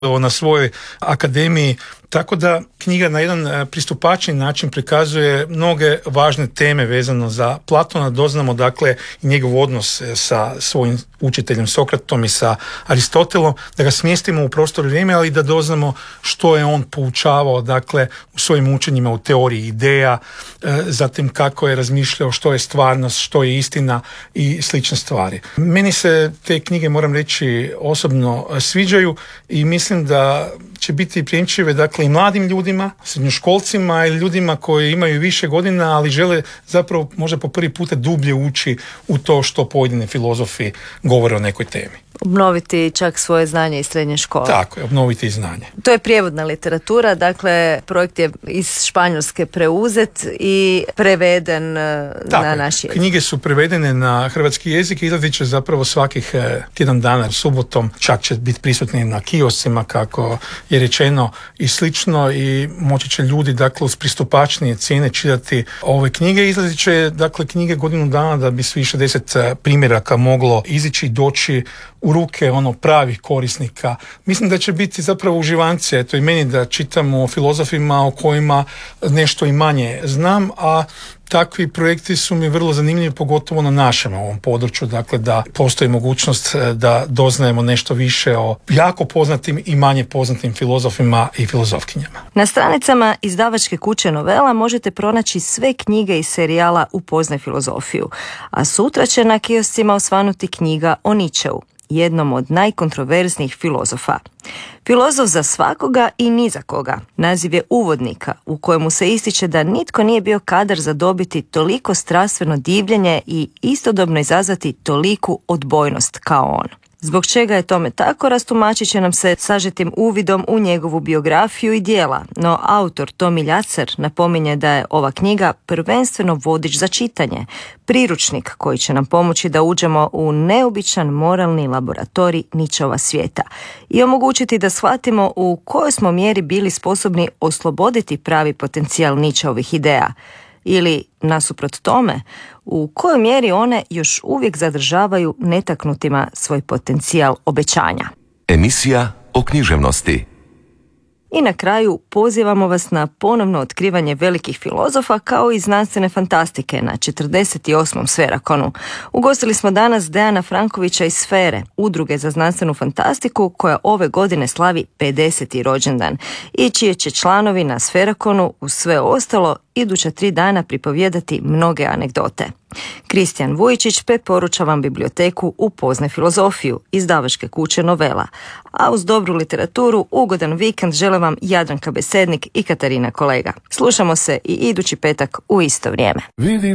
na svojoj akademiji, tako da knjiga na jedan pristupačni način prikazuje mnoge važne teme vezano za Platona. Doznamo dakle i njegov odnos sa svojim učiteljem Sokratom i sa Aristotelom, da ga smjestimo u prostor i vrijeme, ali da doznamo što je on poučavao dakle u svojim učenjima u teoriji ideja, zatim kako je razmišljao što je stvarnost, što je istina i slične stvari. Meni se te knjige, moram reći, osobno sviđaju i mislim da će biti primčljive dakle i mladim ljudima, srednjoškolcima ili ljudima koji imaju više godina, ali žele zapravo možda po prvi puta dublje ući u to što pojedini filozofi govore o nekoj temi. Obnoviti čak svoje znanje iz srednje škole. Tako je, obnoviti znanje. To je prijevodna literatura, dakle projekt je iz Španjolske preuzet i preveden na naš jezik. Knjige su prevedene na hrvatski jezik i izlazit će zapravo svakih tjedan dana subotom, čak će biti prisutni na kioscima kako je rečeno i slično, i moći će ljudi dakle uz pristupačnije cijene čitati ove knjige. Izlazit će dakle knjige godinu dana da bi svih 60 primjeraka moglo izići i doći u ruke pravih korisnika. Mislim da će biti zapravo uživancija, eto i meni, da čitamo o filozofima o kojima nešto i manje znam, a takvi projekti su mi vrlo zanimljivi, pogotovo na našem ovom području, dakle da postoji mogućnost da doznajemo nešto više o jako poznatim i manje poznatim filozofima i filozofkinjama. Na stranicama izdavačke kuće Novela možete pronaći sve knjige iz serijala Upoznaj filozofiju, a sutra će na kioscima osvanuti knjiga o Nietzscheu, jednom od najkontroverznijih filozofa. Filozof za svakoga i ni za koga. Naziv je uvodnika u kojemu se ističe da nitko nije bio kadar zadobiti toliko strastveno divljenje i istodobno izazvati toliku odbojnost kao on. Zbog čega je tome tako, rastumačit će nam se sažetim uvidom u njegovu biografiju i djela, no autor Tomi Ljacer napominje da je ova knjiga prvenstveno vodič za čitanje, priručnik koji će nam pomoći da uđemo u neobičan moralni laboratorij Nietzscheova svijeta i omogućiti da shvatimo u kojoj smo mjeri bili sposobni osloboditi pravi potencijal Nietzscheovih ideja. Ili, nasuprot tome, u kojoj mjeri one još uvijek zadržavaju netaknutima svoj potencijal obećanja. Emisija o književnosti. I na kraju pozivamo vas na ponovno otkrivanje velikih filozofa kao i znanstvene fantastike na 48. Sferakonu. Ugostili smo danas Dejana Frankovića iz Sfere, udruge za znanstvenu fantastiku koja ove godine slavi 50. rođendan i čije će članovi na Sferakonu uz sve ostalo iduća 3 dana pripovijedati mnoge anegdote. Kristijan Vujičić preporuča vam biblioteku Upoznaj filozofiju izdavačke kuće Novela, a uz dobru literaturu ugodan vikend žele vam Jadranka Besednik i Katarina Kolega. Slušamo se i idući petak u isto vrijeme.